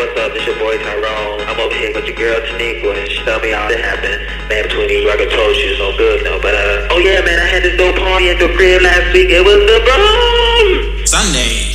what's up? It's your boy Tyrone. I'm over here with your girl Taniqua, and she tell me all that happened. Man, between you, like I told you, it's no good, no. But, oh yeah, man, I had this dope party at the crib last week. It was the bomb! Sunday.